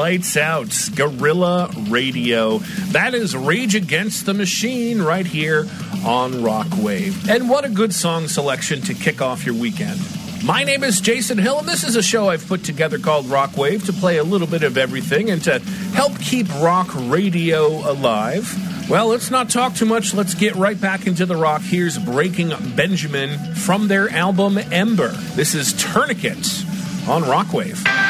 Lights Out, Guerrilla Radio. That is Rage Against the Machine right here on Rockwave. And what a good song selection to kick off your weekend. My name is Jason Hill, and this is a show I've put together called Rockwave to play a little bit of everything and to help keep rock radio alive. Well, let's not talk too much. Let's get right back into the rock. Here's Breaking Benjamin from their album Ember. This is Tourniquet on Rockwave.